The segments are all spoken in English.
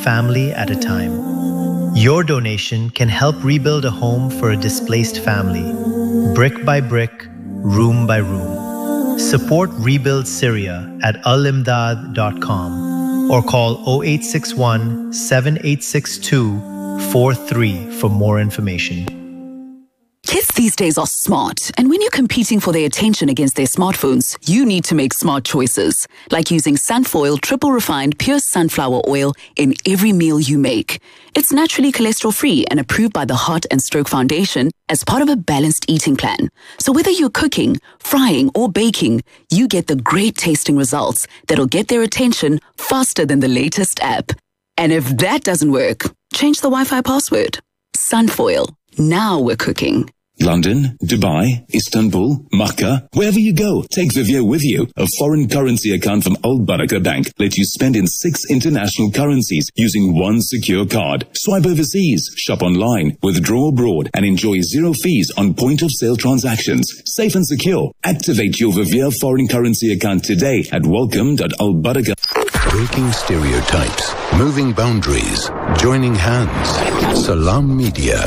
family at a time. Your donation can help rebuild a home for a displaced family, brick by brick, room by room. Support Rebuild Syria at alimdad.com or call 0861 7862 43 for more information. Kids these days are smart, and when you're competing for their attention against their smartphones, you need to make smart choices, like using Sunfoil triple refined pure sunflower oil in every meal you make. It's naturally cholesterol-free and approved by the Heart and Stroke Foundation as part of a balanced eating plan. So whether you're cooking, frying, or baking, you get the great tasting results that'll get their attention faster than the latest app. And if that doesn't work, change the Wi-Fi password. Sunfoil. Now we're cooking. London, Dubai, Istanbul, Makkah, wherever you go, take Vivio with you. A foreign currency account from Al Barakah Bank lets you spend in 6 international currencies using one secure card. Swipe overseas, shop online, withdraw abroad, and enjoy 0 fees on point-of-sale transactions. Safe and secure. Activate your Vivio foreign currency account today at welcome.albarakah. Breaking stereotypes, moving boundaries, joining hands. Salam Media.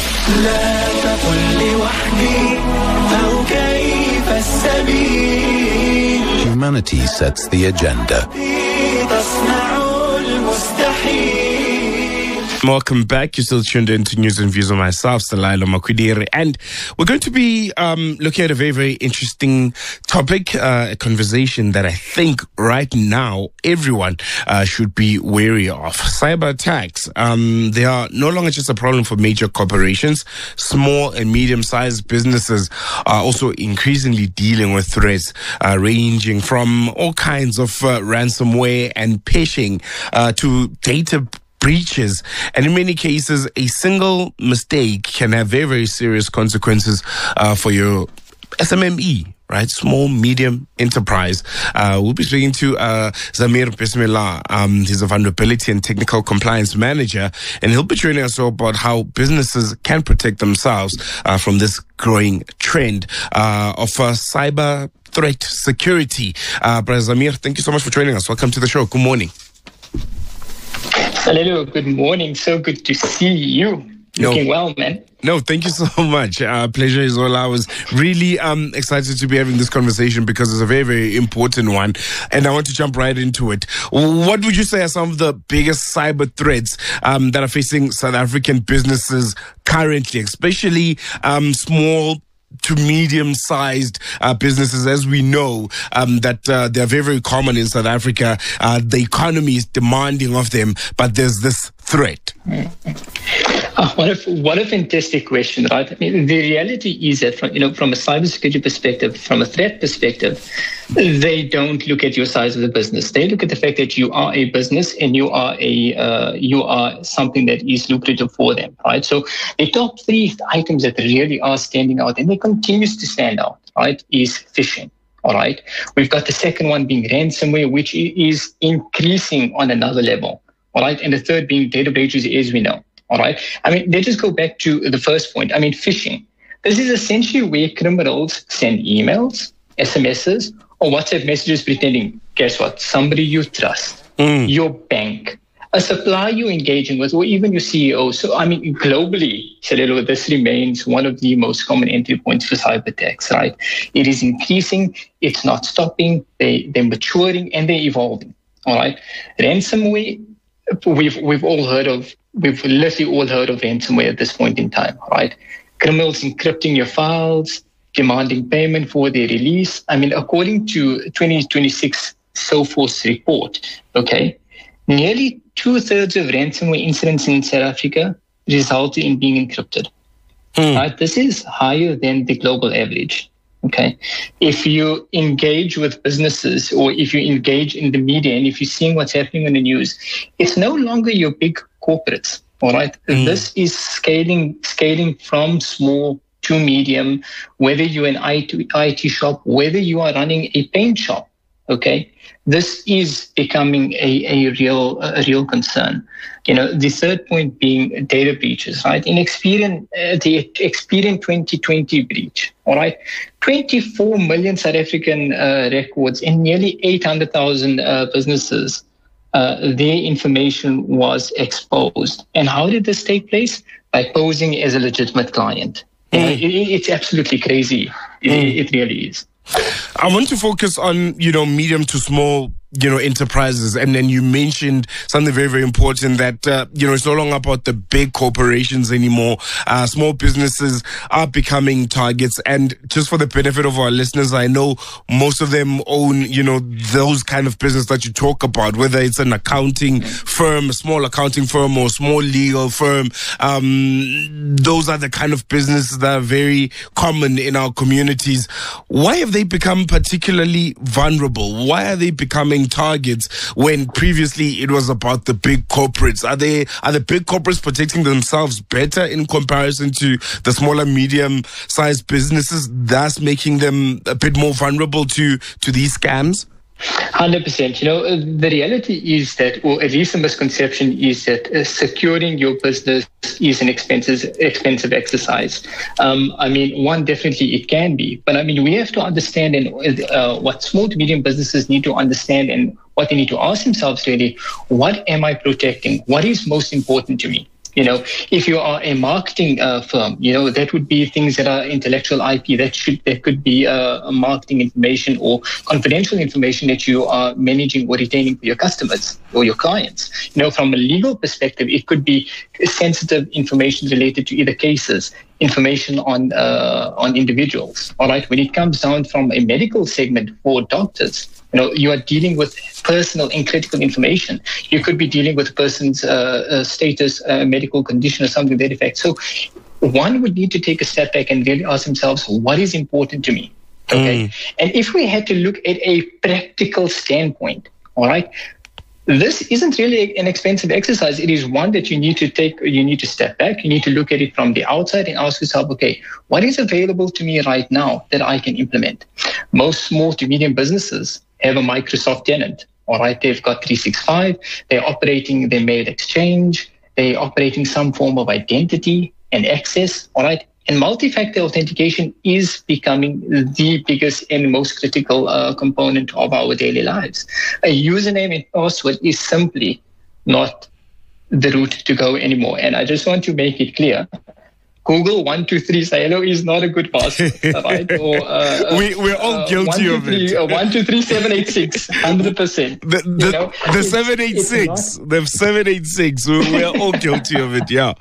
Humanity sets the agenda. Welcome back. You're still tuned in to News and Views on myself, Salailo Makwidiri. And we're going to be looking at a very, very interesting topic, a conversation that I think right now everyone should be wary of. Cyber attacks. They are no longer just a problem for major corporations. Small and medium-sized businesses are also increasingly dealing with threats ranging from all kinds of ransomware and phishing to data breaches, and in many cases a single mistake can have very, very serious consequences for your SMME, right? Small, medium enterprise. We'll be speaking to Zamir Bismillah. He's a vulnerability and technical compliance manager, and he'll be joining us all about how businesses can protect themselves from this growing trend of cyber threat security. Brother Zamir, thank you so much for joining us. Welcome to the show. Good morning. Hello, good morning. So good to see you. Looking well, man. No, thank you so much. Pleasure is all. I was really excited to be having this conversation because it's a very, very important one. And I want to jump right into it. What would you say are some of the biggest cyber threats that are facing South African businesses currently, especially small to medium-sized businesses? As we know that they're very, very common in South Africa. The economy is demanding of them, but there's this threat. What a fantastic question, right? I mean, the reality is that from a cybersecurity perspective, from a threat perspective, they don't look at your size of the business. They look at the fact that you are a business and you are something that is lucrative for them, right? So the top 3 items that really are standing out, and they continues to stand out, right, is phishing. All right. We've got the second one being ransomware, which is increasing on another level. All right. And the third being data breaches, as we know. All right. I mean, let's just go back to the first point. I mean, phishing. This is essentially where criminals send emails, SMSs, or WhatsApp messages pretending, guess what? Somebody you trust, your bank, a supplier you're engaging with, or even your CEO. So, I mean, globally, Salelo, this remains one of the most common entry points for cyber attacks, right? It is increasing. It's not stopping. They're maturing and they're evolving. All right. Ransomware, we've literally all heard of ransomware at this point in time, right? Criminals encrypting your files, demanding payment for their release. I mean, according to 2026 Sophos report, okay, nearly 2/3 of ransomware incidents in South Africa resulted in being encrypted. Right? This is higher than the global average. Okay. If you engage with businesses or if you engage in the media and if you're seeing what's happening in the news, it's no longer your big corporates. All right. This is scaling from small to medium, whether you're an IT shop, whether you are running a paint shop. Okay. This is becoming a real concern. The third point being data breaches, right? In Experian, the Experian 2020 breach, all right? 24 million South African records and nearly 800,000 businesses their information was exposed. And how did this take place? By posing as a legitimate client. It's absolutely crazy. It really is. I want to focus on, medium to small, enterprises. And then you mentioned something very, very important that, it's no longer about the big corporations anymore. Small businesses are becoming targets. And just for the benefit of our listeners, I know most of them own, those kind of business that you talk about, whether it's an accounting firm, a small accounting firm or small legal firm. Those are the kind of businesses that are very common in our communities. Why have they become particularly vulnerable? Why are they becoming targets when previously it was about the big corporates? Are the big corporates protecting themselves better in comparison to the smaller, medium-sized businesses, thus making them a bit more vulnerable to these scams? 100%. The reality is that, or at least the misconception is that securing your business is an expensive exercise. One, definitely it can be. But we have to understand what small to medium businesses need to understand and what they need to ask themselves really, what am I protecting? What is most important to me? If you are a marketing firm, that would be things that are intellectual IP. That could be marketing information or confidential information that you are managing or retaining for your customers or your clients. From a legal perspective, it could be sensitive information related to either cases, information on individuals. All right. When it comes down from a medical segment for doctors, you are dealing with personal and critical information. You could be dealing with a person's status, medical condition, or something to that effect. So one would need to take a step back and really ask themselves, what is important to me? Okay. And if we had to look at a practical standpoint, all right, this isn't really an expensive exercise. It is one that you need to step back. You need to look at it from the outside and ask yourself, okay, what is available to me right now that I can implement? Most small to medium businesses have a Microsoft tenant. All right, they've got 365. They're operating their mail exchange. They're operating some form of identity and access. All right. And multi-factor authentication is becoming the biggest and most critical component of our daily lives. A username and password is simply not the route to go anymore. And I just want to make it clear. Google 123 Sahelo is not a good password, right? Or, we're all guilty of it. 123786, 100%. The 786, the 786, we're all guilty of it, yeah.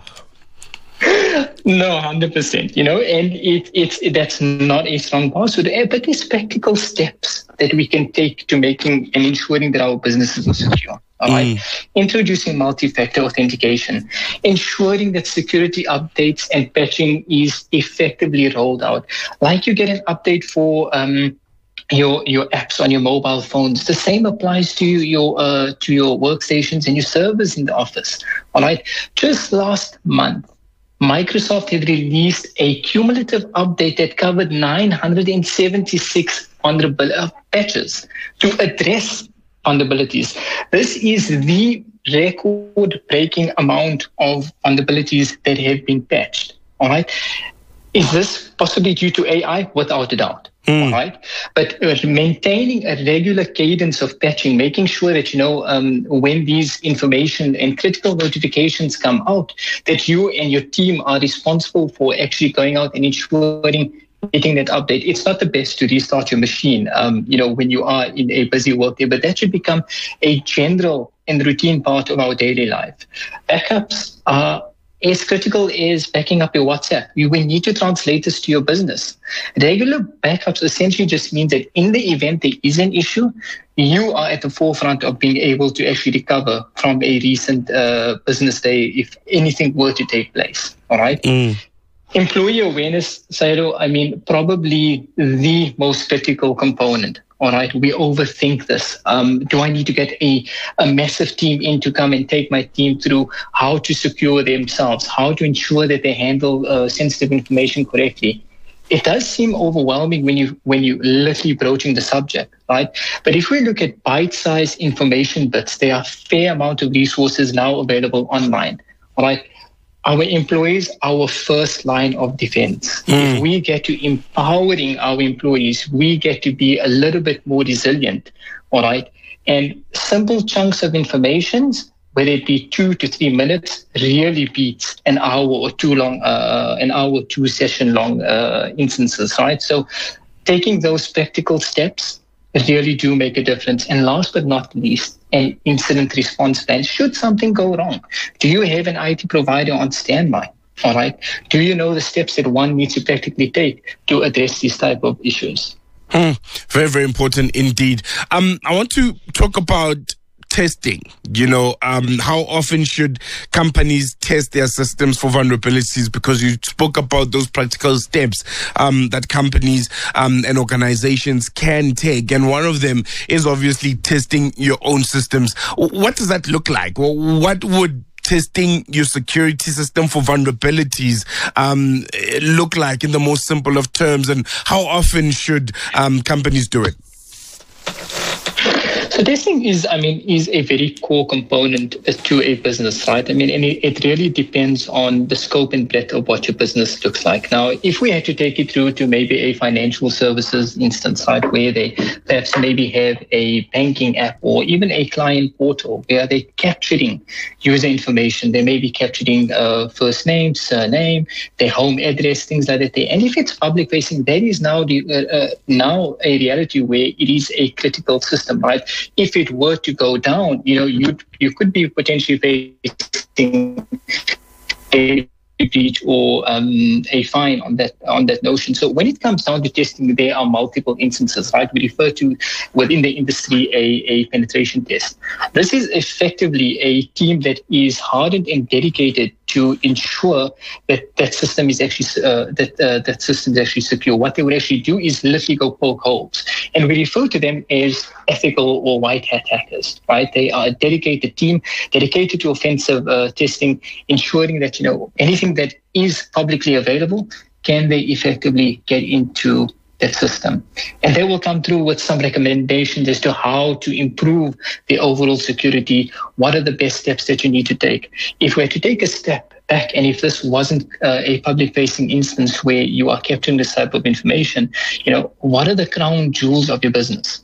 No, 100%, and that's not a strong password, but there's practical steps that we can take to making and ensuring that our businesses are secure. All right. Introducing multi-factor authentication, ensuring that security updates and patching is effectively rolled out. Like you get an update for your apps on your mobile phones. The same applies to your workstations and your servers in the office. All right. Just last month, Microsoft had released a cumulative update that covered 976 patches to address vulnerabilities. This is the record-breaking amount of vulnerabilities that have been patched. All right. Is this possibly due to AI? Without a doubt. All right. But maintaining a regular cadence of patching, making sure that, when these information and critical notifications come out, that you and your team are responsible for actually going out and ensuring getting that update. It's not the best to restart your machine, when you are in a busy workday, but that should become a general and routine part of our daily life. Backups are as critical as backing up your WhatsApp. You will need to translate this to your business. Regular backups essentially just means that in the event there is an issue, you are at the forefront of being able to actually recover from a recent business day if anything were to take place. All right. Employee awareness, Sahelo, probably the most critical component. All right, we overthink this. Do I need to get a massive team in to come and take my team through how to secure themselves, how to ensure that they handle sensitive information correctly? It does seem overwhelming when you literally broaching the subject, right? But if we look at bite-sized information bits, there are a fair amount of resources now available online. All right. Our employees, our first line of defense. If we get to empowering our employees, we get to be a little bit more resilient, all right, And simple chunks of information, whether it be 2 to 3 minutes, really beats an hour or two session long instances, right? So taking those practical steps really do make a difference. And last but not least, an incident response plan. Should something go wrong, do you have an IT provider on standby? All right. Do you know the steps that one needs to practically take to address these type of issues? Very, very important indeed. I want to talk about testing. How often should companies test their systems for vulnerabilities? Because you spoke about those practical steps that companies and organizations can take. And one of them is obviously testing your own systems. What does that look like? What would testing your security system for vulnerabilities look like in the most simple of terms? And how often should companies do it? So testing is a very core component to a business, right? And it really depends on the scope and breadth of what your business looks like. Now, if we had to take it through to maybe a financial services instance, right, where they perhaps maybe have a banking app or even a client portal where they're capturing user information, they may be capturing first name, surname, their home address, things like that. And if it's public facing, that is now a reality where it is a critical system, right? If it were to go down, you could be potentially facing a breach or a fine on that notion. So when it comes down to testing, there are multiple instances, right? We refer to within the industry a penetration test. This is effectively a team that is hardened and dedicated to ensure that that system is actually that system is actually secure. What they would actually do is literally go poke holes, and we refer to them as ethical or white hat hackers. Right? They are a dedicated team, dedicated to offensive testing, ensuring that anything that is publicly available, can they effectively get into that system. And they will come through with some recommendations as to how to improve the overall security. What are the best steps that you need to take? If we're to take a step back, and if this wasn't a public-facing instance where you are capturing this type of information, what are the crown jewels of your business?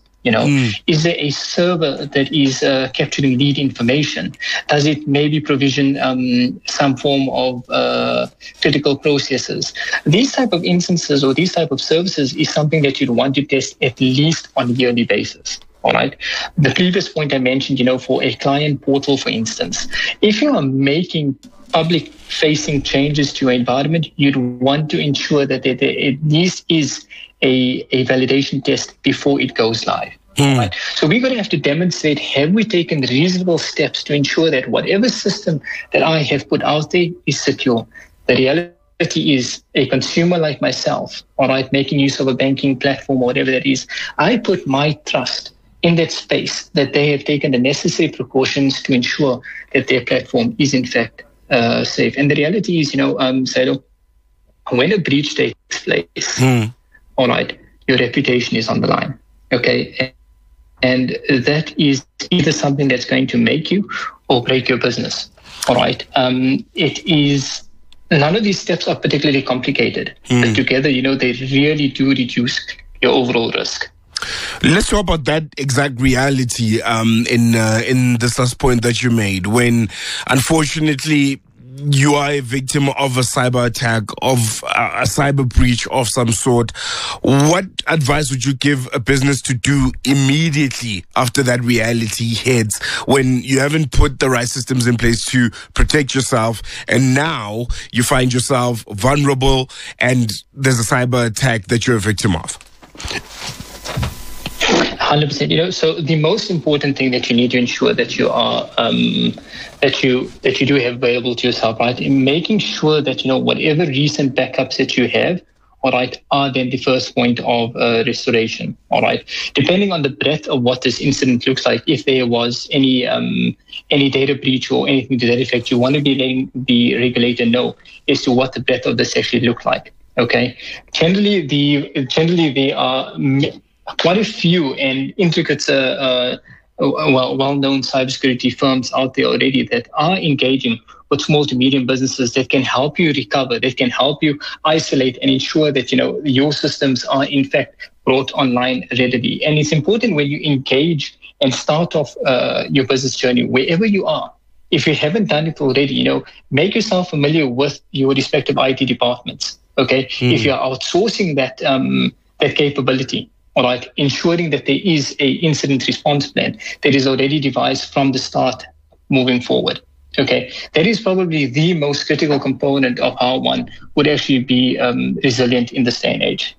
Is there a server that is capturing lead information? Does it maybe provision some form of critical processes? These type of instances or these type of services is something that you'd want to test at least on a yearly basis. All right. The previous point I mentioned, for a client portal, for instance, if you are making public-facing changes to your environment, you'd want to ensure that there at least is a validation test before it goes live. Right? So we're going to have to demonstrate, have we taken reasonable steps to ensure that whatever system that I have put out there is secure? The reality is, a consumer like myself, all right, making use of a banking platform or whatever that is, I put my trust in that space that they have taken the necessary precautions to ensure that their platform is in fact safe. And the reality is, Saido, when a breach takes place, all right, your reputation is on the line, okay? And that is either something that's going to make you or break your business, all right? It is, none of these steps are particularly complicated, but together, they really do reduce your overall risk. Let's talk about that exact reality in this last point that you made, when unfortunately you are a victim of a cyber attack, of a cyber breach of some sort. What advice would you give a business to do immediately after that reality hits, when you haven't put the right systems in place to protect yourself, and now you find yourself vulnerable and there's a cyber attack that you're a victim of? 100%. So the most important thing that you need to ensure that you are that you do have available to yourself, right? In making sure that whatever recent backups that you have, all right, are then the first point of restoration. All right, depending on the breadth of what this incident looks like, if there was any data breach or anything to that effect, you want to be letting the regulator know as to what the breadth of this actually look like. Okay, generally there are quite a few and intricate, well-known cybersecurity firms out there already that are engaging with small to medium businesses that can help you recover, that can help you isolate and ensure that your systems are in fact brought online readily. And it's important when you engage and start off your business journey wherever you are. If you haven't done it already, make yourself familiar with your respective IT departments. Okay, if you're outsourcing that capability, all right, ensuring that there is a incident response plan that is already devised from the start moving forward. Okay, that is probably the most critical component of how one would actually be resilient in this day and age.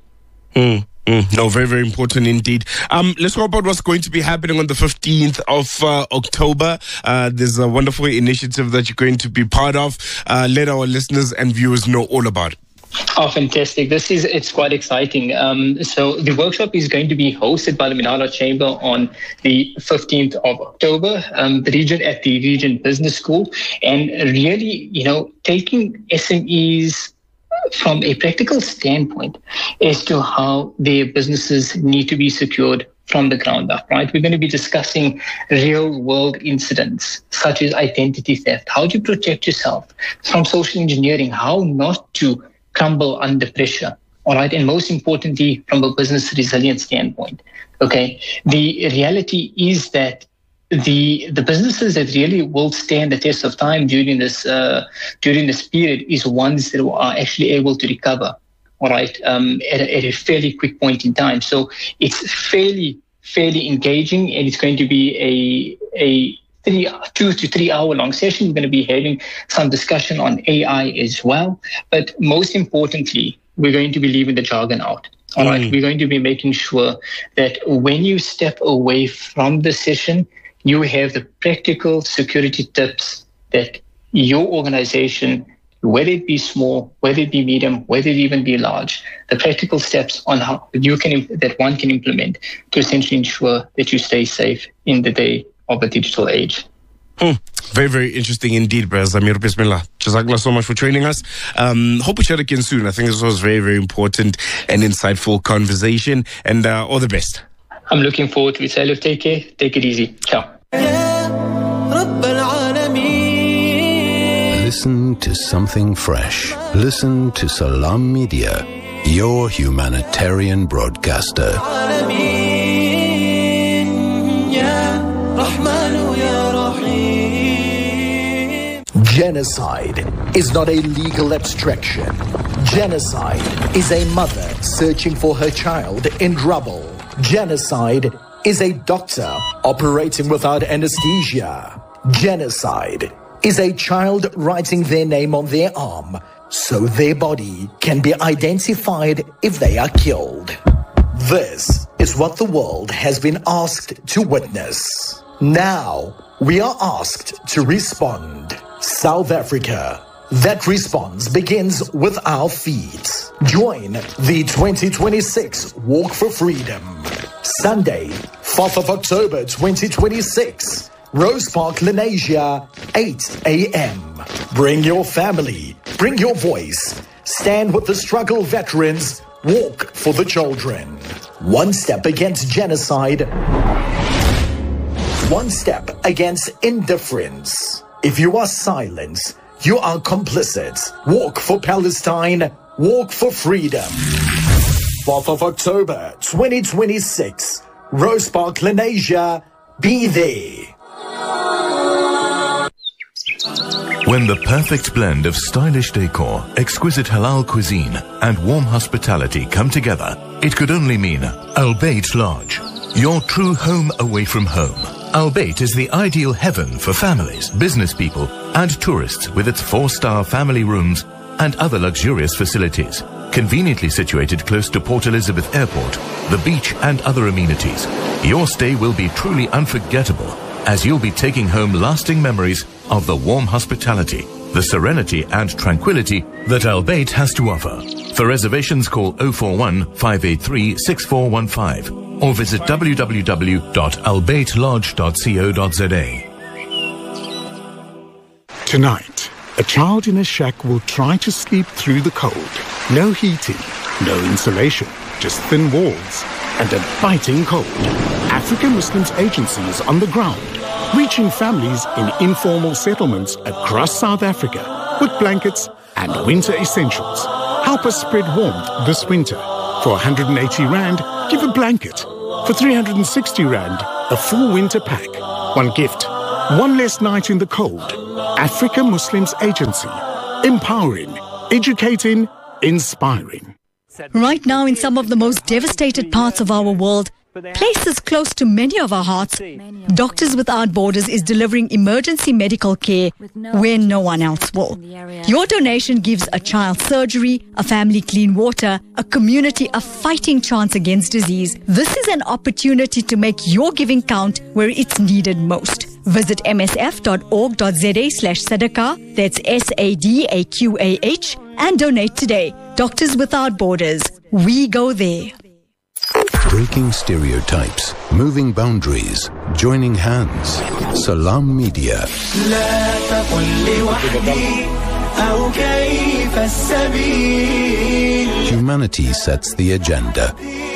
No, very, very important indeed. Let's talk about what's going to be happening on the 15th of October. There's a wonderful initiative that you're going to be part of. Let our listeners and viewers know all about it. Oh, fantastic. It's quite exciting. So the workshop is going to be hosted by the Minara Chamber on the 15th of October, at the Region Business School, and really, taking SMEs from a practical standpoint as to how their businesses need to be secured from the ground up, right? We're going to be discussing real world incidents such as identity theft. How do you protect yourself from social engineering? How not to crumble under pressure, all right? And most importantly, from a business resilience standpoint, okay? The reality is that the businesses that really will stand the test of time during this period is ones that are actually able to recover, all right, at a fairly quick point in time. So it's fairly engaging, and it's going to be a 2 to 3 hour long session. We're going to be having some discussion on AI as well, but most importantly, we're going to be leaving the jargon out. All right, we're going to be making sure that when you step away from the session, you have the practical security tips that your organization, whether it be small, whether it be medium, whether it even be large, the practical steps on how that one can implement to essentially ensure that you stay safe in the day of a digital age. Very, very interesting indeed, Brother Zamir. Bismillah. Jazakallah so much for joining us. Hope we chat again soon. I think this was very, very important and insightful conversation, and all the best. I'm looking forward to it. Salif, take care. Take it easy. Ciao. Listen to something fresh. Listen to Salam Media, your humanitarian broadcaster. Genocide is not a legal abstraction. Genocide is a mother searching for her child in trouble. Genocide is a doctor operating without anesthesia. Genocide is a child writing their name on their arm so their body can be identified if they are killed. This is what the world has been asked to witness. Now we are asked to respond. South Africa. That response begins with our feet. Join the 2026 Walk for Freedom. Sunday, 4th of October 2026. Rose Park, Lenasia, 8 a.m. Bring your family. Bring your voice. Stand with the struggle veterans. Walk for the children. One step against genocide. One step against indifference. If you are silent, you are complicit. Walk for Palestine. Walk for freedom. 4th of October 2026. Rose Park, Lenasia. Be there. When the perfect blend of stylish decor, exquisite halal cuisine, and warm hospitality come together, it could only mean Al Bayt Lodge, your true home away from home. Al Bayt is the ideal heaven for families, business people, and tourists with its 4-star family rooms and other luxurious facilities. Conveniently situated close to Port Elizabeth Airport, the beach, and other amenities, your stay will be truly unforgettable as you'll be taking home lasting memories of the warm hospitality, the serenity and tranquility that Al Bayt has to offer. For reservations, call 041 583 6415 or visit www.albaytlodge.co.za. Tonight, a child in a shack will try to sleep through the cold. No heating, no insulation, just thin walls and a biting cold. African Muslims Agency is on the ground, reaching families in informal settlements across South Africa with blankets and winter essentials. Help us spread warmth this winter. For 180 Rand, give a blanket. For 360 Rand, a full winter pack. One gift. One less night in the cold. Africa Muslims Agency. Empowering. Educating. Inspiring. Right now, in some of the most devastated parts of our world, places close to many of our hearts, Doctors Without Borders is delivering emergency medical care where no one else will. Your donation gives a child surgery, a family clean water, a community a fighting chance against disease. This is an opportunity to make your giving count where it's needed most. Visit msf.org.za/sadaqah, that's SADAQAH, and donate today. Doctors Without Borders. We go there. Breaking stereotypes, moving boundaries, joining hands. Salam Media. Humanity sets the agenda.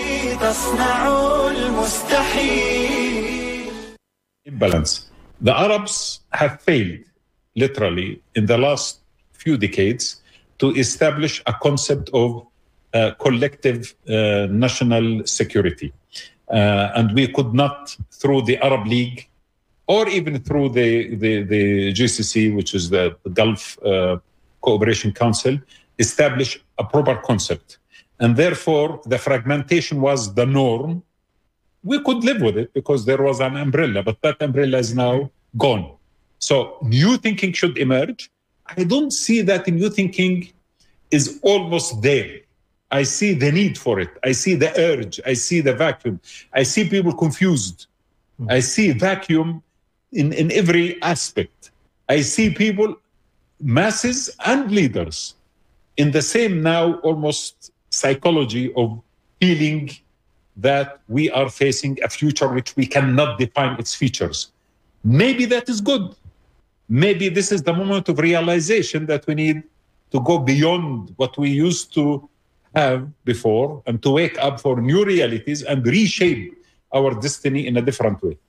Imbalance. The Arabs have failed, literally, in the last few decades to establish a concept of collective national security. And we could not, through the Arab League or even through the GCC, which is the Gulf Cooperation Council, establish a proper concept. And therefore, the fragmentation was the norm. We could live with it because there was an umbrella, but that umbrella is now gone. So new thinking should emerge. I don't see that new thinking is almost there. I see the need for it. I see the urge. I see the vacuum. I see people confused. I see vacuum in every aspect. I see people, masses and leaders, in the same now almost psychology of feeling that we are facing a future which we cannot define its features. Maybe that is good. Maybe this is the moment of realization that we need to go beyond what we used to have before and to wake up for new realities and reshape our destiny in a different way.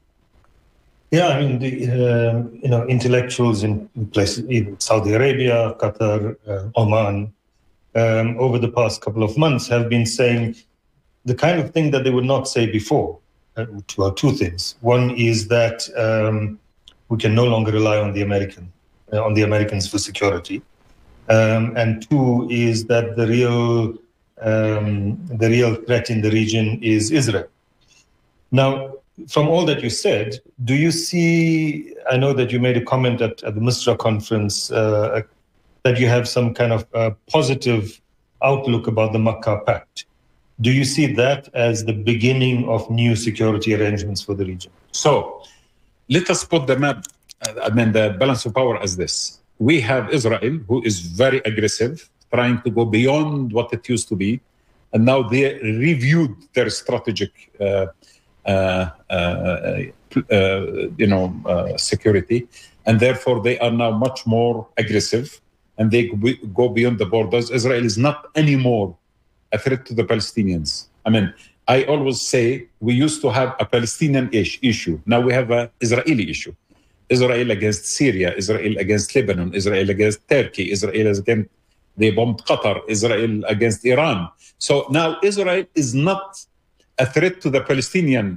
Yeah, I mean, the intellectuals in places in Saudi Arabia, Qatar, Oman, over the past couple of months have been saying the kind of thing that they would not say before. Two things. One is that we can no longer rely on the Americans for security. And two is that the real threat in the region is Israel. Now, from all that you said, do you see, I know that you made a comment at the Misra conference that you have some kind of positive outlook about the Makkah Pact. Do you see that as the beginning of new security arrangements for the region? So let us put the map, the balance of power as this. We have Israel, who is very aggressive, trying to go beyond what it used to be. And now they reviewed their strategic security. And therefore, they are now much more aggressive. And they go beyond the borders. Israel is not anymore a threat to the Palestinians. I mean, I always say we used to have a Palestinian issue. Now we have an Israeli issue. Israel against Syria, Israel against Lebanon, Israel against Turkey, Israel against, they bombed Qatar, Israel against Iran. So now Israel is not a threat to the Palestinian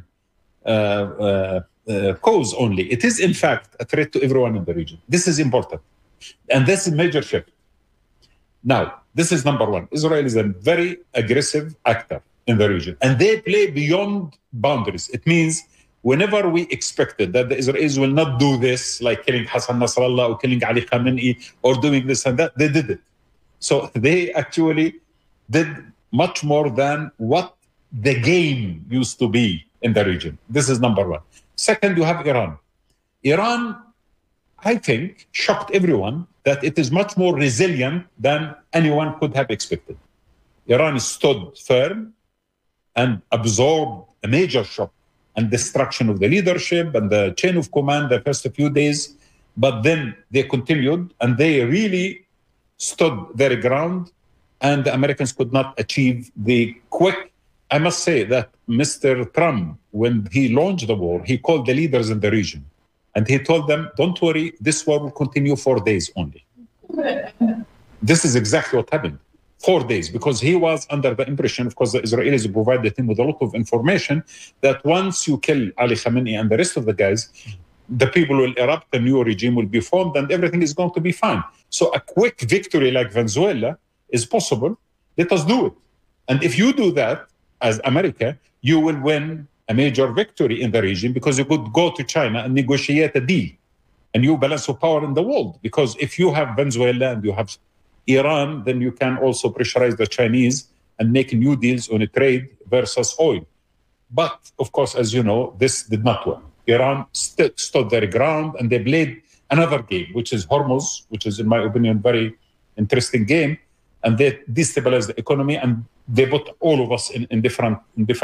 cause only. It is, in fact, a threat to everyone in the region. This is important. And this is a major shift. Now, this is number one. Israel is a very aggressive actor in the region. And they play beyond boundaries. It means whenever we expected that the Israelis will not do this, like killing Hassan Nasrallah or killing Ali Khamenei or doing this and that, they did it. So they actually did much more than what the game used to be in the region. This is number one. Second, you have Iran. Iran, I think, shocked everyone that it is much more resilient than anyone could have expected. Iran stood firm and absorbed a major shock and destruction of the leadership and the chain of command the first few days. But then they continued and they really stood their ground, and the Americans could not achieve the quick. I must say that Mr. Trump, when he launched the war, he called the leaders in the region and he told them, don't worry, this war will continue 4 days only. This is exactly what happened. 4 days, because he was under the impression, of course, the Israelis provided him with a lot of information that once you kill Ali Khamenei and the rest of the guys, the people will erupt, a new regime will be formed, and everything is going to be fine. So a quick victory like Venezuela is possible. Let us do it. And if you do that as America, you will win a major victory in the region, because you could go to China and negotiate a deal, a new balance of power in the world. Because if you have Venezuela and you have Iran, then you can also pressurize the Chinese and make new deals on a trade versus oil. But of course, as you know, this did not work. Iran stood their ground, and they played another game, which is Hormuz, which is, in my opinion, very interesting game. And they destabilized the economy, and they put all of us in different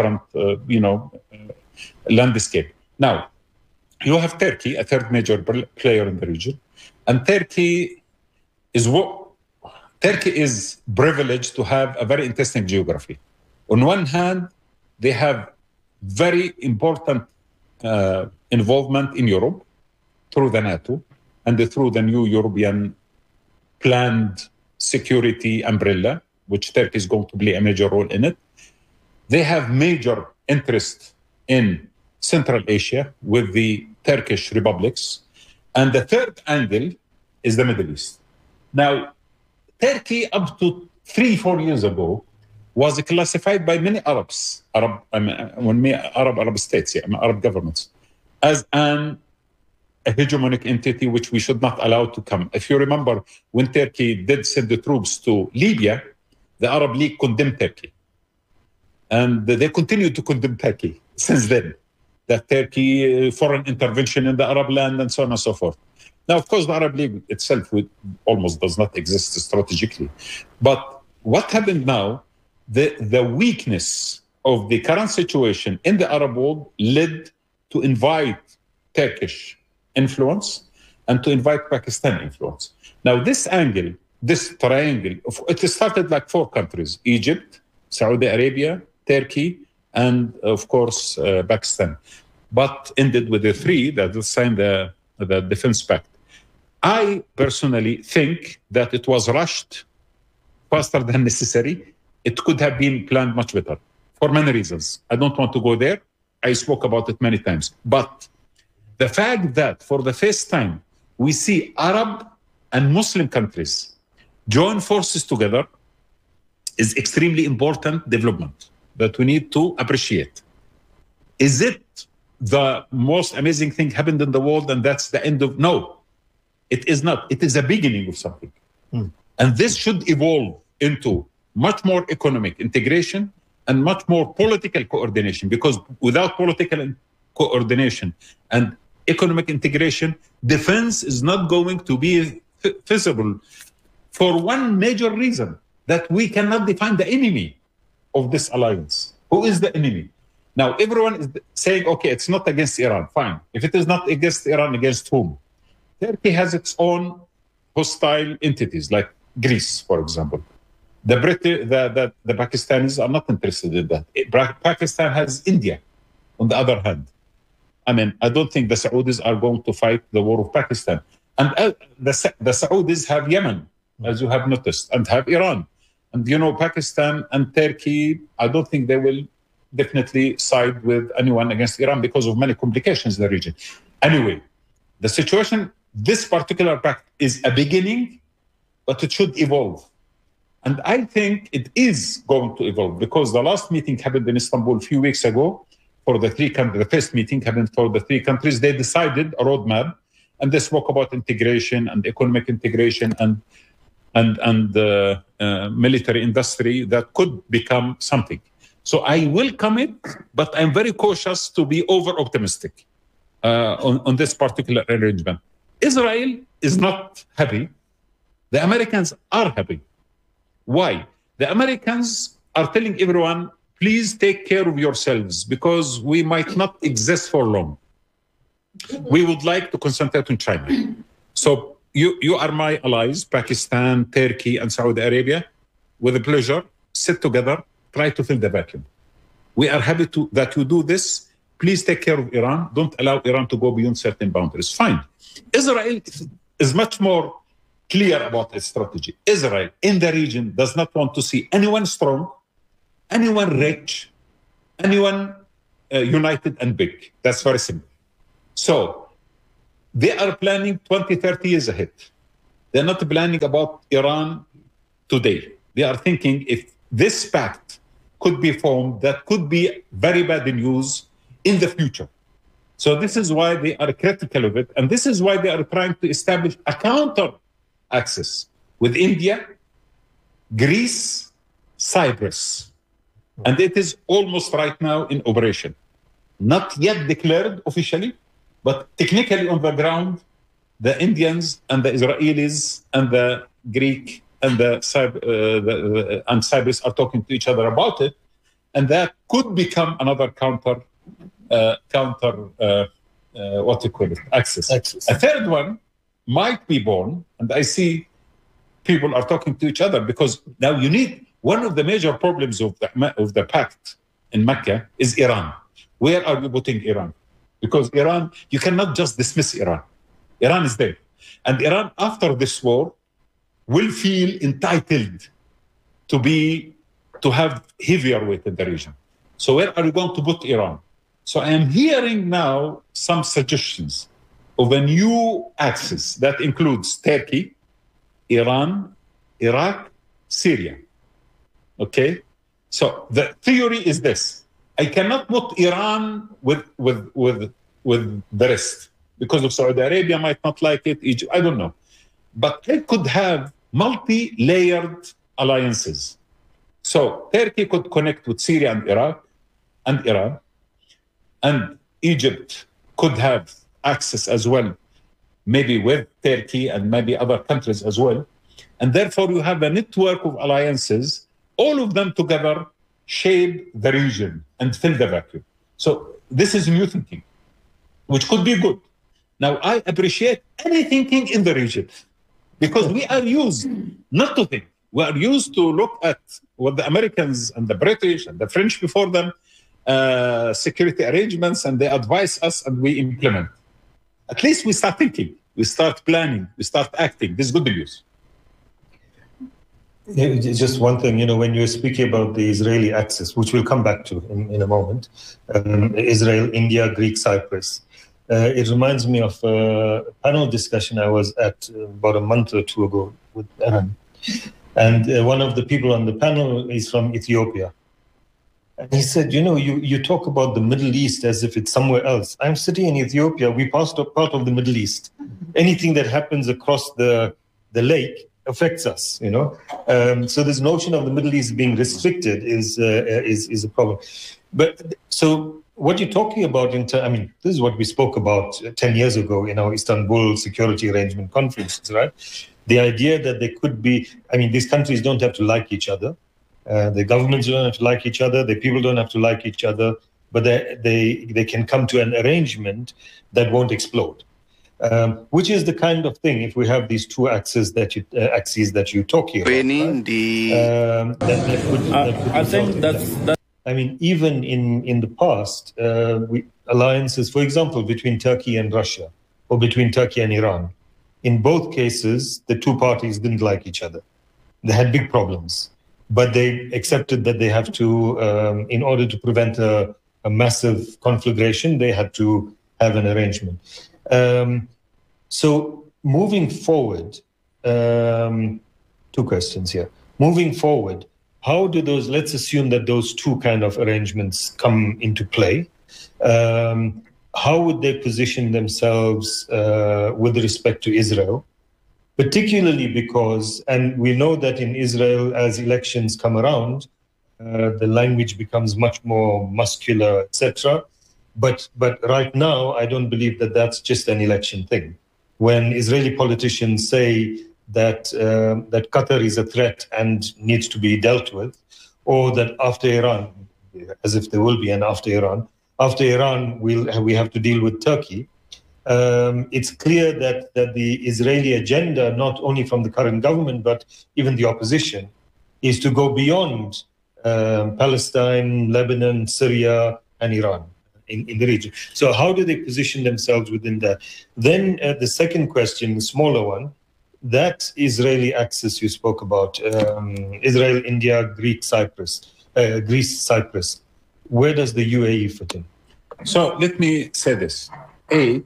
landscape. Now, you have Turkey, a third major player in the region, and Turkey is privileged to have a very interesting geography. On one hand, they have very important involvement in Europe through the NATO and through the new European planned security umbrella, which Turkey is going to play a major role in it. They have major interest in Central Asia with the Turkish republics. And the third angle is the Middle East. Now, Turkey, up to 3-4 years ago, was classified by many Arab states, Arab governments, as a hegemonic entity which we should not allow to come. If you remember, when Turkey did send the troops to Libya, the Arab League condemned Turkey. And they continue to condemn Turkey since then, that Turkey, foreign intervention in the Arab land, and so on and so forth. Now, of course, the Arab League itself almost does not exist strategically. But what happened now, the weakness of the current situation in the Arab world led to invite Turkish influence and to invite Pakistan influence. Now, this angle, this triangle, it started like 4 countries: Egypt, Saudi Arabia, Turkey, and of course, Pakistan, but ended with the 3 that signed the Defense Pact. I personally think that it was rushed faster than necessary. It could have been planned much better for many reasons. I don't want to go there. I spoke about it many times. But the fact that for the first time we see Arab and Muslim countries join forces together is extremely important development that we need to appreciate. Is it the most amazing thing happened in the world and that's the end of? No, it is not. It is a beginning of something. And this should evolve into much more economic integration and much more political coordination, because without political coordination and economic integration, defense is not going to be feasible for one major reason, that we cannot define the enemy of this alliance. Who is the enemy? Now, everyone is saying, okay, it's not against Iran. Fine. If it is not against Iran, against whom? Turkey has its own hostile entities, like Greece, for example. The Pakistanis are not interested in that. Pakistan has India, on the other hand. I mean, I don't think the Saudis are going to fight the war of Pakistan. And the Saudis have Yemen, as you have noticed, and have Iran. And, you know, Pakistan and Turkey, I don't think they will definitely side with anyone against Iran because of many complications in the region. Anyway, the situation, this particular pact is a beginning, but it should evolve. And I think it is going to evolve, because the last meeting happened in Istanbul a few weeks ago for the 3 countries. The first meeting happened for the 3 countries. They decided a roadmap, and they spoke about integration and economic integration and military industry that could become something. So I welcome it, but I'm very cautious to be over-optimistic on this particular arrangement. Israel is not happy. The Americans are happy. Why? The Americans are telling everyone, please take care of yourselves, because we might not exist for long. We would like to concentrate on China. So you are my allies, Pakistan, Turkey, and Saudi Arabia. With a pleasure, sit together, try to fill the vacuum. We are happy that you do this. Please take care of Iran. Don't allow Iran to go beyond certain boundaries. Fine. Israel is much more clear about its strategy. Israel in the region does not want to see anyone strong, anyone rich, anyone united and big. That's very simple. So they are planning 20, 30 years ahead. They're not planning about Iran today. They are thinking if this pact could be formed, that could be very bad news in the future. So this is why they are critical of it. And this is why they are trying to establish a counter axis with India, Greece, Cyprus. And it is almost right now in operation. Not yet declared officially, but technically on the ground, the Indians and the Israelis and the Greek and and Cyprus are talking to each other about it. And that could become another counter axis. A third one might be born, and I see people are talking to each other because now you need one of the major problems of the pact in Mecca is Iran. Where are we putting Iran? Because Iran, you cannot just dismiss Iran. Iran is there. And Iran, after this war, will feel entitled to have heavier weight in the region. So where are we going to put Iran? So I am hearing now some suggestions of a new axis that includes Turkey, Iran, Iraq, Syria. Okay? So the theory is this. I cannot put Iran with the rest because of Saudi Arabia might not like it, Egypt, I don't know. But they could have multi-layered alliances. So Turkey could connect with Syria and Iraq and Iran, and Egypt could have access as well, maybe with Turkey and maybe other countries as well. And therefore you have a network of alliances, all of them together shape the region and fill the vacuum. So this is new thinking, which could be good. Now, I appreciate any thinking in the region because we are used not to think. We are used to look at what the Americans and the British and the French before them, security arrangements, and they advise us and we implement. At least we start thinking, we start planning, we start acting. This is good news. Just one thing, when you're speaking about the Israeli axis, which we'll come back to in a moment, Israel, India, Greek, Cyprus, it reminds me of a panel discussion I was at about a month or two ago with Aaron. And one of the people on the panel is from Ethiopia. And he said, you talk about the Middle East as if it's somewhere else. I'm sitting in Ethiopia. We passed a part of the Middle East. Anything that happens across the lake affects us, So this notion of the Middle East being restricted is a problem. But so what you're talking about, this is what we spoke about 10 years ago in our Istanbul Security Arrangement Conferences, right? The idea that there could be, these countries don't have to like each other. The governments don't have to like each other. The people don't have to like each other. But they can come to an arrangement that won't explode. Which is the kind of thing, if we have these two axes that you're talking about. I think that's even in the past, alliances, for example, between Turkey and Russia or between Turkey and Iran, in both cases, the two parties didn't like each other. They had big problems, but they accepted that they have to, in order to prevent a massive conflagration, they had to have an arrangement. So moving forward, two questions here. Moving forward, how do let's assume that those two kind of arrangements come into play. How would they position themselves with respect to Israel? Particularly because, and we know that in Israel, as elections come around, the language becomes much more muscular, etc. But right now, I don't believe that that's just an election thing. When Israeli politicians say that Qatar is a threat and needs to be dealt with, or that after Iran, as if there will be an after Iran, we have to deal with Turkey. It's clear that the Israeli agenda, not only from the current government, but even the opposition, is to go beyond Palestine, Lebanon, Syria, and Iran. In the region. So how do they position themselves within that? Then the second question, the smaller one, that Israeli axis you spoke about, Israel, India, Greece, Cyprus, where does the UAE fit in? So let me say this. A,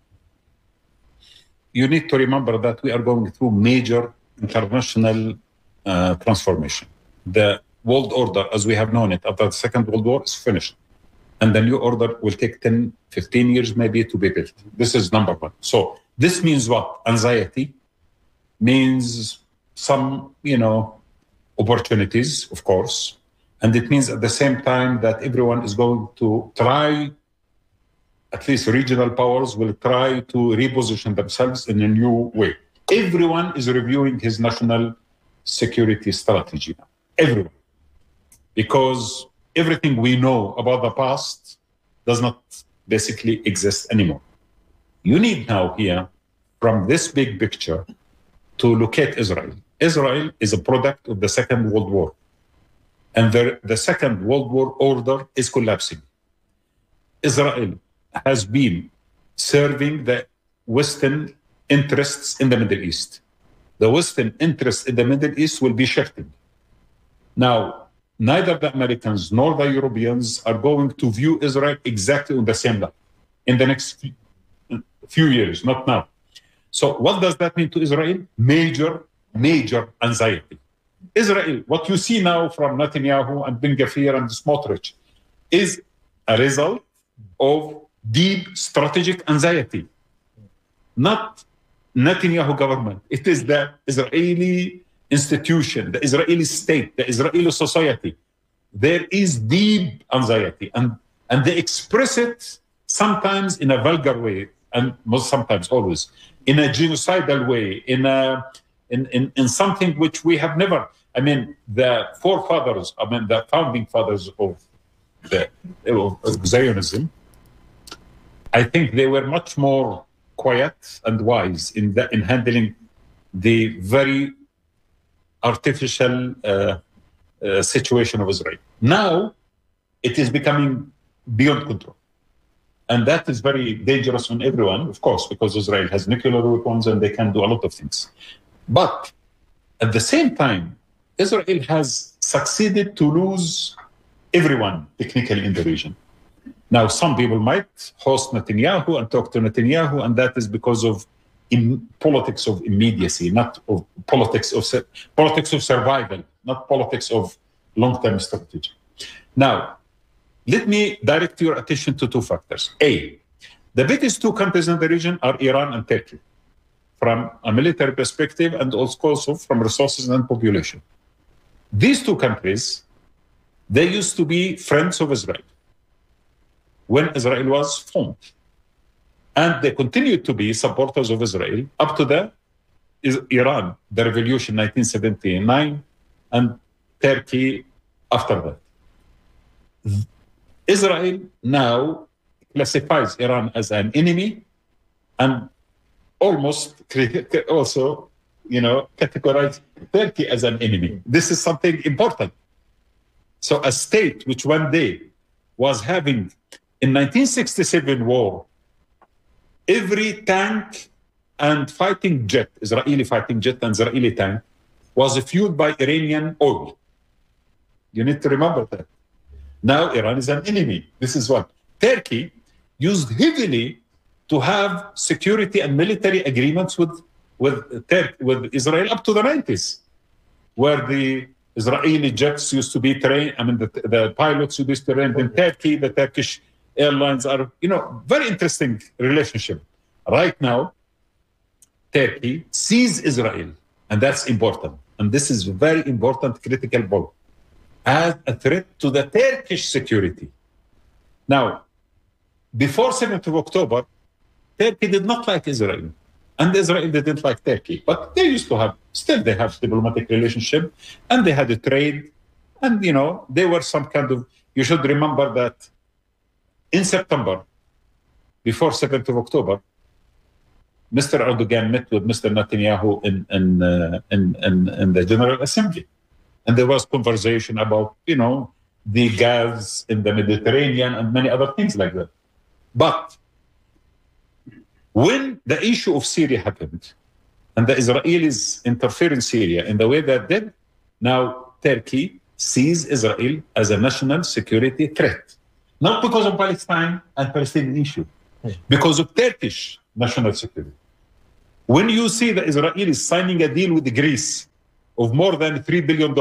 you need to remember that we are going through major international transformation. The world order, as we have known it after the Second World War, is finished. And the new order will take 10, 15 years maybe to be built. This is number one. So this means what? Anxiety means some, opportunities, of course. And it means at the same time that everyone is going to try, at least regional powers will try to reposition themselves in a new way. Everyone is reviewing his national security strategy now. Everyone. Because everything we know about the past does not basically exist anymore. You need now here, from this big picture, to look at Israel. Israel is a product of the Second World War. And the Second World War order is collapsing. Israel has been serving the Western interests in the Middle East. The Western interests in the Middle East will be shifting. Now, neither the Americans nor the Europeans are going to view Israel exactly on the same level in the next few years, not now. So what does that mean to Israel? Major anxiety. Israel, what you see now from Netanyahu and Ben Gvir and Smotrich is a result of deep strategic anxiety. Not Netanyahu government. It is the Israeli institution, the Israeli state, the Israeli society. There is deep anxiety, and they express it sometimes in a vulgar way, and most sometimes always in a genocidal way, in something which we have never. I mean, the forefathers, the founding fathers of Zionism, I think they were much more quiet and wise in handling the very artificial situation of Israel. Now, it is becoming beyond control. And that is very dangerous on everyone, of course, because Israel has nuclear weapons and they can do a lot of things. But at the same time, Israel has succeeded to lose everyone technically in the region. Now, some people might host Netanyahu and talk to Netanyahu, and that is because of politics of immediacy, not of politics of survival, not politics of long-term strategy. Now, let me direct your attention to two factors. A, the biggest two countries in the region are Iran and Turkey, from a military perspective and also from resources and population. These two countries, they used to be friends of Israel when Israel was formed. And they continued to be supporters of Israel up to the revolution 1979, and Turkey after that. Israel now classifies Iran as an enemy and almost also, categorize Turkey as an enemy. This is something important. So a state which one day was having, in 1967 war, every tank and fighting jet, Israeli fighting jet and Israeli tank, was fueled by Iranian oil. You need to remember that. Now Iran is an enemy. This is what Turkey used heavily to have security and military agreements with Israel up to the 90s, where the Israeli jets used to be trained. The pilots used to train in Turkey. The Turkish airlines are, very interesting relationship. Right now, Turkey sees Israel, and that's important. And this is very important, critical point, as a threat to the Turkish security. Now, before 7th of October, Turkey did not like Israel, and Israel didn't like Turkey. But they used to have, still they have diplomatic relationship, and they had a trade, and, they were some kind of, you should remember that in September, before 7th of October, Mr. Erdogan met with Mr. Netanyahu in the General Assembly. And there was conversation about, the gas in the Mediterranean and many other things like that. But when the issue of Syria happened, and the Israelis interfere in Syria in the way that did, now Turkey sees Israel as a national security threat. Not because of Palestine and Palestinian issue, because of Turkish national security. When you see the Israelis signing a deal with Greece of more than $3 billion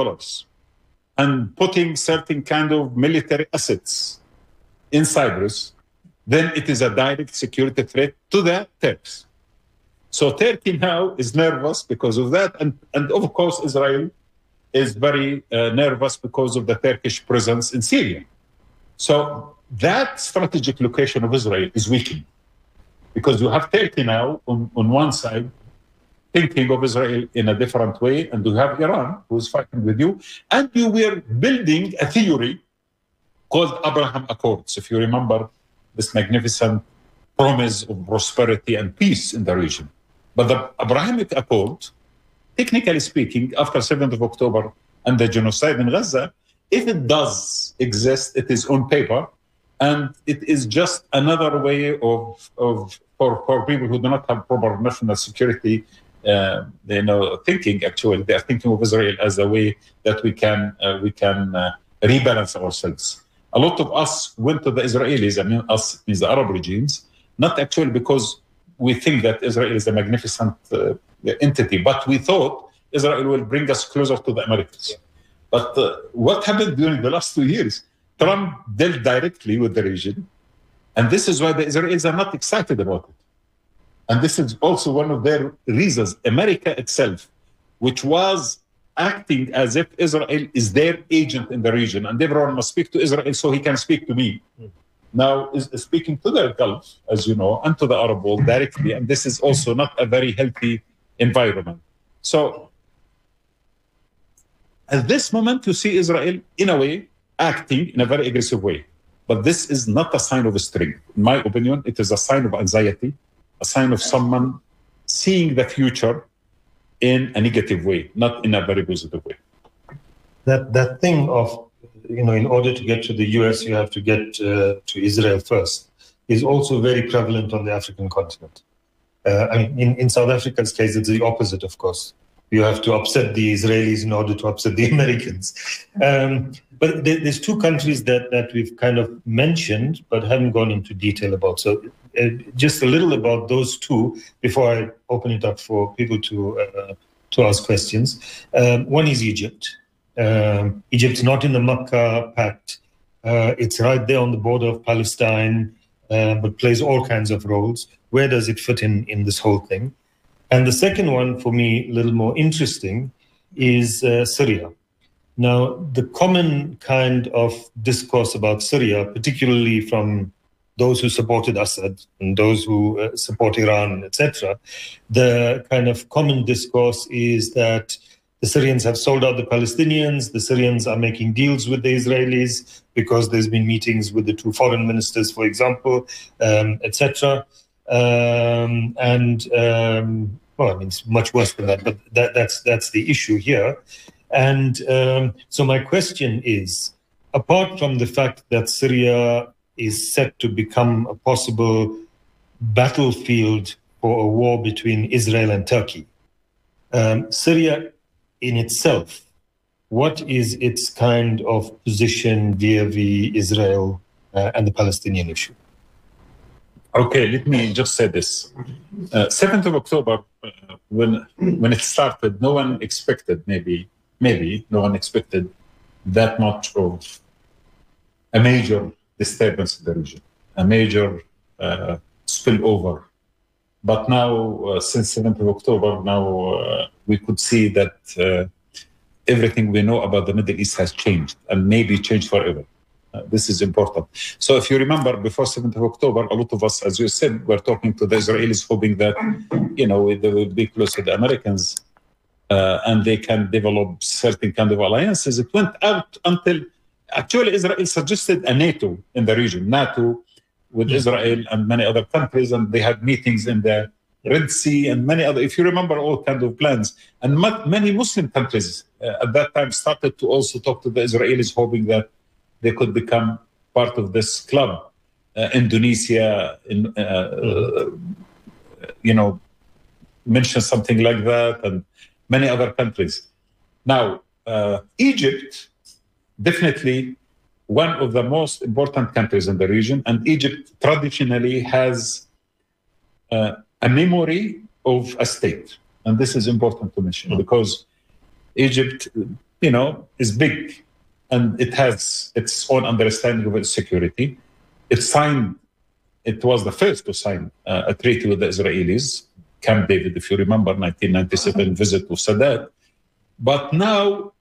and putting certain kind of military assets in Cyprus, then it is a direct security threat to the Turks. So Turkey now is nervous because of that. And of course, Israel is very nervous because of the Turkish presence in Syria. So that strategic location of Israel is weakened because you have Turkey now on one side thinking of Israel in a different way, and you have Iran who is fighting with you, and you were building a theory called Abraham Accords, if you remember this magnificent promise of prosperity and peace in the region. But the Abrahamic Accord, technically speaking, after 7th of October and the genocide in Gaza, if it does exist, it is on paper, and it is just another way for people who do not have proper national security, thinking. Actually, they are thinking of Israel as a way that we can rebalance ourselves. A lot of us went to the Israelis, I mean us means the Arab regimes, not actually because we think that Israel is a magnificent entity, but we thought Israel will bring us closer to the Americans. But what happened during the last 2 years? Trump dealt directly with the region, and this is why the Israelis are not excited about it. And this is also one of their reasons. America itself, which was acting as if Israel is their agent in the region, and everyone must speak to Israel so he can speak to me, now is speaking to the Gulf, as you know, and to the Arab world directly. And this is also not a very healthy environment. So at this moment, you see Israel, in a way, acting in a very aggressive way. But this is not a sign of strength. In my opinion, it is a sign of anxiety, a sign of someone seeing the future in a negative way, not in a very positive way. That thing of, in order to get to the US, you have to get to Israel first, is also very prevalent on the African continent. In South Africa's case, it's the opposite, of course. You have to upset the Israelis in order to upset the Americans. But there's two countries that we've kind of mentioned, but haven't gone into detail about. So just a little about those two before I open it up for people to ask questions. One is Egypt. Egypt's not in the Makkah Pact. It's right there on the border of Palestine, but plays all kinds of roles. Where does it fit in this whole thing? And the second one, for me, a little more interesting, is Syria. Now, the common kind of discourse about Syria, particularly from those who supported Assad and those who support Iran, etc., the kind of common discourse is that the Syrians have sold out the Palestinians, the Syrians are making deals with the Israelis because there's been meetings with the two foreign ministers, for example, etc. Well, I mean, it's much worse than that, but that's the issue here. And so my question is, apart from the fact that Syria is set to become a possible battlefield for a war between Israel and Turkey, Syria in itself, what is its kind of position vis-a-vis Israel and the Palestinian issue? Okay, let me just say this. 7th of October, when it started, no one expected, maybe no one expected that much of a major disturbance in the region, a major spillover. But now, since 7th of October, now we could see that everything we know about the Middle East has changed, and maybe changed forever. This is important. So if you remember, before 7th of October, a lot of us, as you said, were talking to the Israelis, hoping that, they will be close to the Americans and they can develop certain kind of alliances. It went out until, actually, Israel suggested a NATO in the region, NATO with Israel and many other countries, and they had meetings in the Red Sea and many other, if you remember, all kinds of plans. And many Muslim countries at that time started to also talk to the Israelis, hoping that they could become part of this club. mentioned something like that, and many other countries. Now, Egypt, definitely one of the most important countries in the region, and Egypt traditionally has a memory of a state. And this is important to mention because Egypt, is big and it has its own understanding of its security. It was the first to sign a treaty with the Israelis, Camp David, if you remember, 1997 visit to Sadat. But now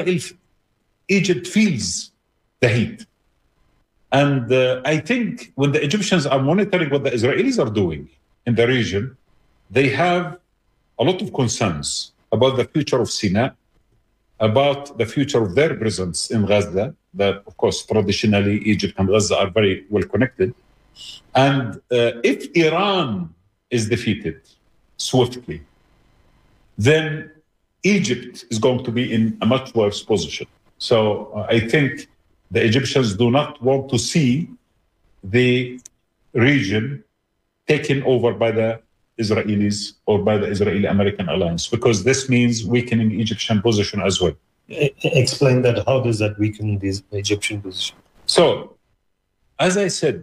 Egypt feels the heat. And I think when the Egyptians are monitoring what the Israelis are doing in the region, they have a lot of concerns about the future of Sinai, about the future of their presence in Gaza, that, of course, traditionally Egypt and Gaza are very well connected. And if Iran is defeated swiftly, then Egypt is going to be in a much worse position. So I think the Egyptians do not want to see the region taken over by the Israelis or by the Israeli-American alliance, because this means weakening Egyptian position as well. Explain that. How does that weaken the Egyptian position? So, as I said,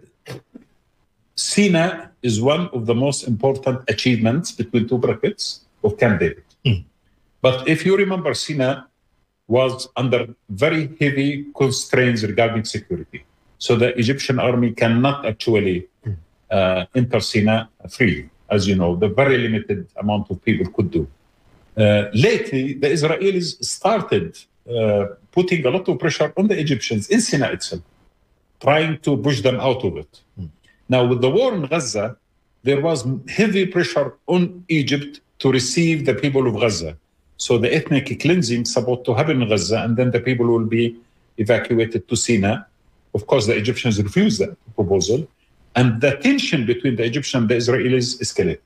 Sinai is one of the most important achievements between two brackets of Camp David. But if you remember, Sinai was under very heavy constraints regarding security. So the Egyptian army cannot actually enter Sinai freely. As you know, the very limited amount of people could do. Lately, the Israelis started putting a lot of pressure on the Egyptians in Sinai itself, trying to push them out of it. Now, with the war in Gaza, there was heavy pressure on Egypt to receive the people of Gaza. So the ethnic cleansing is supposed to happen in Gaza, and then the people will be evacuated to Sinai. Of course, the Egyptians refused that proposal. And the tension between the Egyptians and the Israelis escalated.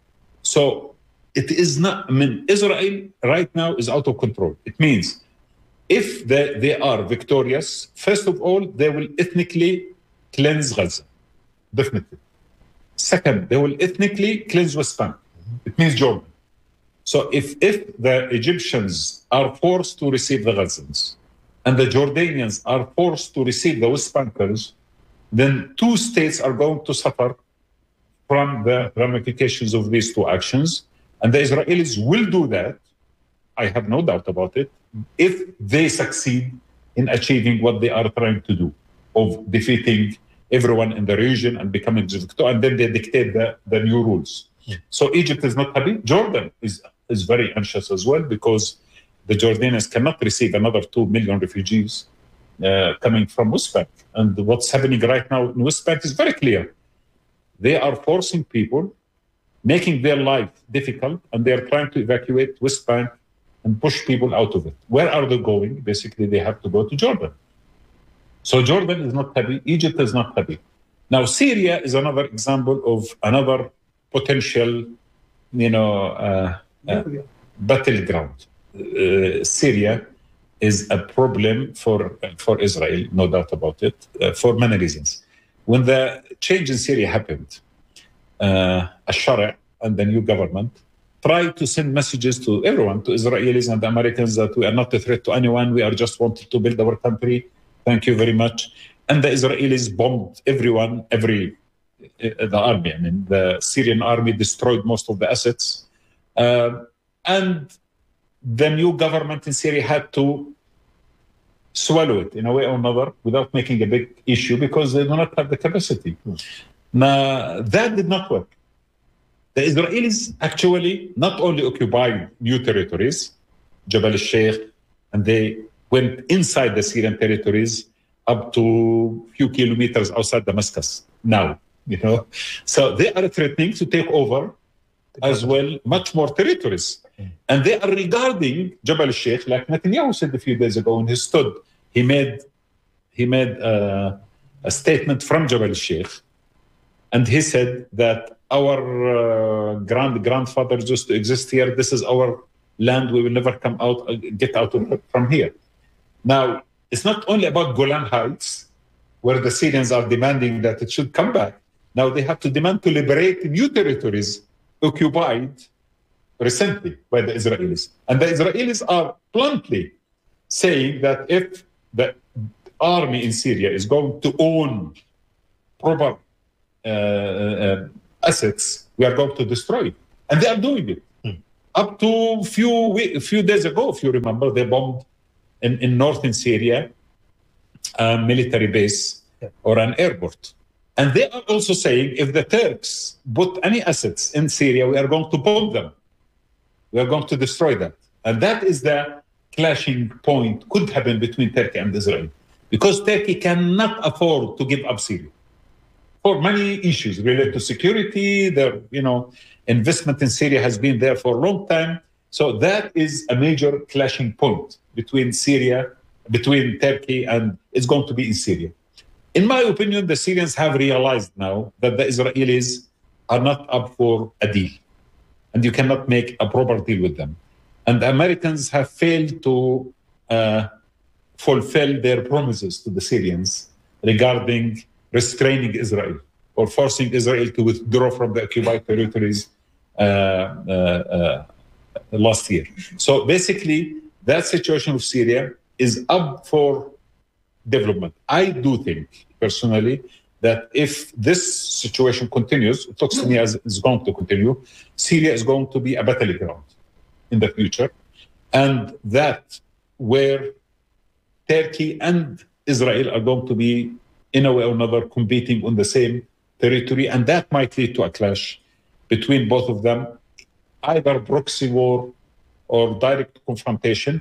So it is not, Israel right now is out of control. It means if they are victorious, first of all, they will ethnically cleanse Gaza, definitely. Second, they will ethnically cleanse West Bank. It means Jordan. So if the Egyptians are forced to receive the Gazans and the Jordanians are forced to receive the West Bankers, then two states are going to suffer from the ramifications of these two actions. And the Israelis will do that, I have no doubt about it, if they succeed in achieving what they are trying to do, of defeating everyone in the region and becoming the victor, and then they dictate the new rules. So Egypt is not happy. Jordan is very anxious as well, because the Jordanians cannot receive another 2 million refugees coming from West Bank. And what's happening right now in West Bank is very clear. They are forcing people, making their life difficult, and they are trying to evacuate West Bank and push people out of it. Where are they going? Basically, they have to go to Jordan. So Jordan is not happy. Egypt is not happy. Now, Syria is another example of another potential, battleground. Syria is a problem for Israel, no doubt about it, for many reasons. When the change in Syria happened, Al-Shara and the new government tried to send messages to everyone, to Israelis and the Americans, that we are not a threat to anyone, we are just wanting to build our country, thank you very much. And the Israelis bombed everyone, the army. I mean, the Syrian army destroyed most of the assets. And the new government in Syria had to swallow it in a way or another without making a big issue, because they do not have the capacity. Now, that did not work. The Israelis actually not only occupied new territories, Jabal al-Sheikh, and they went inside the Syrian territories up to a few kilometers outside Damascus now, So they are threatening to take over as well much more territories. And they are regarding Jabal al-Sheikh, like Netanyahu said a few days ago when he stood. He made a statement from Jabal al-Sheikh, and he said that our grandfathers used to exist here. This is our land. We will never get out from here. Now, it's not only about Golan Heights, where the Syrians are demanding that it should come back. Now they have to demand to liberate new territories occupied recently by the Israelis. And the Israelis are bluntly saying that if the army in Syria is going to own proper assets, we are going to destroy it. And they are doing it. Up to a few days ago, if you remember, they bombed in northern Syria a military base or an airport. And they are also saying if the Turks put any assets in Syria, we are going to bomb them. We are going to destroy that. And that is the clashing point could happen between Turkey and Israel. Because Turkey cannot afford to give up Syria for many issues related to security. Their, investment in Syria has been there for a long time. So that is a major clashing point between Turkey, and it's going to be in Syria. In my opinion, the Syrians have realized now that the Israelis are not up for a deal, and you cannot make a proper deal with them. And the Americans have failed to fulfill their promises to the Syrians regarding restraining Israel or forcing Israel to withdraw from the occupied territories last year. So basically, that situation of Syria is up for development. I do think, personally, that if this situation continues, it looks to me as it's going to continue, Syria is going to be a battleground in the future. And that where Turkey and Israel are going to be, in a way or another, competing on the same territory. And that might lead to a clash between both of them, either proxy war or direct confrontation.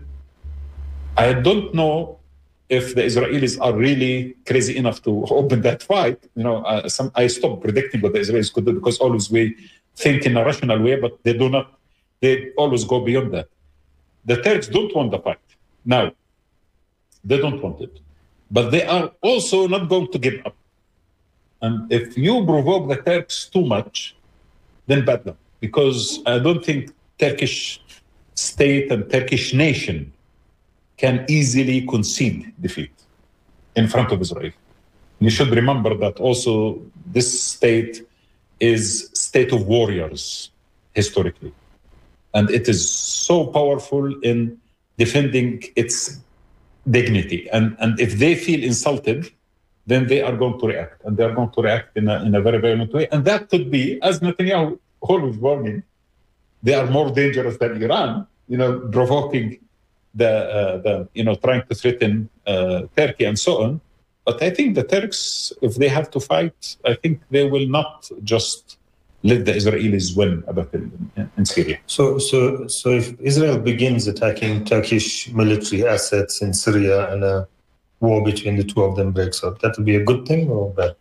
I don't know if the Israelis are really crazy enough to open that fight. I stopped predicting what the Israelis could do because always we think in a rational way, but they do not. They always go beyond that. The Turks don't want the fight. Now, they don't want it. But they are also not going to give up. And if you provoke the Turks too much, then bad luck. Because I don't think Turkish state and Turkish nation can easily concede defeat in front of Israel. You should remember that also this state is state of warriors historically. And it is so powerful in defending its dignity. And if they feel insulted, then they are going to react. And they are going to react in a very violent way. And that could be, as Netanyahu always warning, they are more dangerous than Iran, provoking trying to threaten Turkey and so on. But I think the Turks, if they have to fight, I think they will not just let the Israelis win a battle in Syria. So if Israel begins attacking Turkish military assets in Syria and a war between the two of them breaks out, that would be a good thing or bad?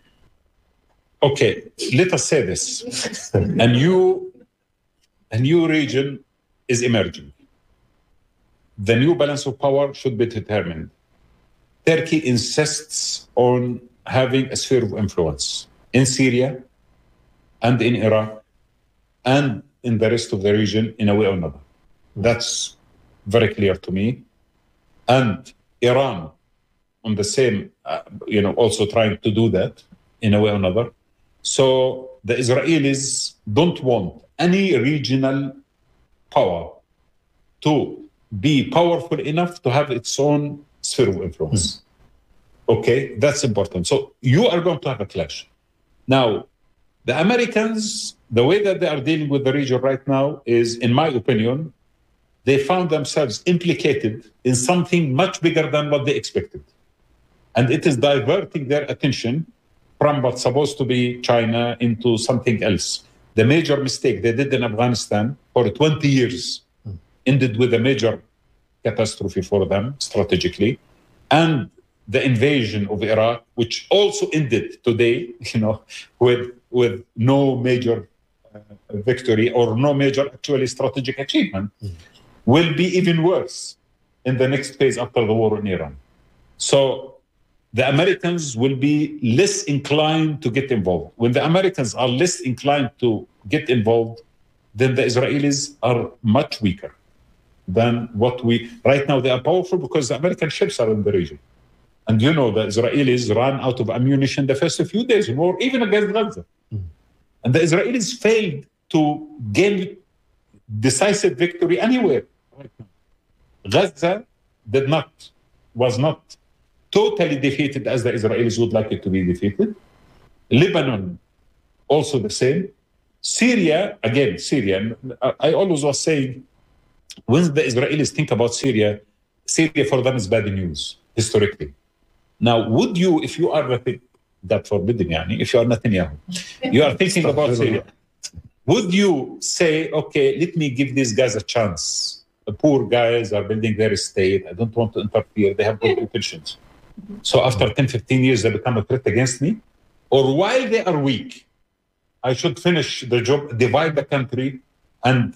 Okay, let us say this. A new region is emerging. The new balance of power should be determined. Turkey insists on having a sphere of influence in Syria and in Iraq and in the rest of the region in a way or another. That's very clear to me. And Iran on the same, also trying to do that in a way or another. So the Israelis don't want any regional power to be powerful enough to have its own sphere of influence. Okay, that's important. So you are going to have a clash. Now, the Americans, the way that they are dealing with the region right now is, in my opinion, they found themselves implicated in something much bigger than what they expected. And it is diverting their attention from what's supposed to be China into something else. The major mistake they did in Afghanistan for 20 years ended with a major catastrophe for them strategically. And the invasion of Iraq, which also ended today, with no major victory or no major actually strategic achievement, will be even worse in the next phase after the war in Iran. So the Americans will be less inclined to get involved. When the Americans are less inclined to get involved, then the Israelis are much weaker than what right now they are powerful because the American ships are in the region. And the Israelis ran out of ammunition the first few days of war, even against Gaza. And the Israelis failed to gain decisive victory anywhere. Gaza was not totally defeated as the Israelis would like it to be defeated. Lebanon, also the same. Syria, I always was saying, when the Israelis think about Syria for them is bad news, historically. Now, would you, if you are, God forbid, if you are Netanyahu, you are thinking about Syria, would you say, okay, let me give these guys a chance? The poor guys are building their state. I don't want to interfere. They have good intentions. So after 10, 15 years, they become a threat against me? Or while they are weak, I should finish the job, divide the country, and